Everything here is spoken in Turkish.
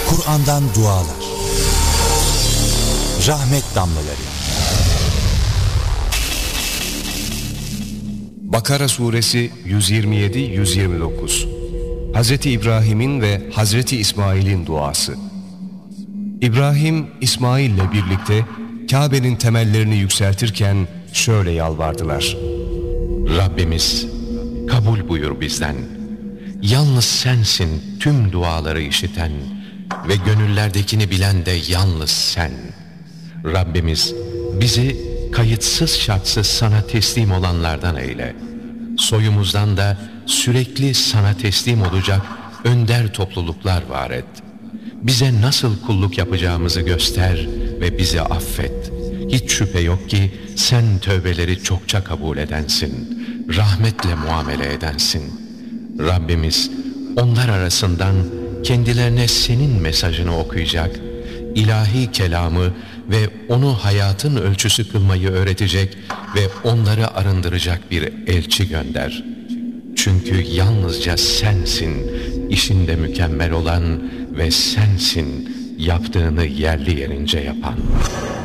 Kur'an'dan dualar, rahmet damlaları. Bakara suresi 127-129. Hazreti İbrahim'in ve Hazreti İsmail'in duası. İbrahim, İsmail'le birlikte Kabe'nin temellerini yükseltirken şöyle yalvardılar: Rabbimiz, kabul buyur bizden. Yalnız sensin tüm duaları işiten ve gönüllerdekini bilen de yalnız sen. Rabbimiz, bizi kayıtsız şartsız sana teslim olanlardan eyle. Soyumuzdan da sürekli sana teslim olacak önder topluluklar var et. Bize nasıl kulluk yapacağımızı göster ve bizi affet. Hiç şüphe yok ki sen tövbeleri çokça kabul edensin, rahmetle muamele edensin. Rabbimiz, onlar arasından kendilerine senin mesajını okuyacak, ilahi kelamı ve onu hayatın ölçüsü kılmayı öğretecek ve onları arındıracak bir elçi gönder. Çünkü yalnızca sensin işinde mükemmel olan ve sensin yaptığını yerli yerince yapan.